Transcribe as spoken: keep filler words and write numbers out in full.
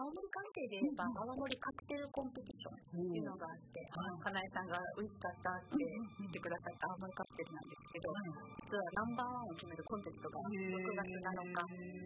青森関係で言えば、青森カクテルコンペティションっていうのがあって、あの、かなえさんが美味しかったって言ってくださった青森カクテルなんですけど、実はナンバーワンを決めるコンテストがろくがつなのか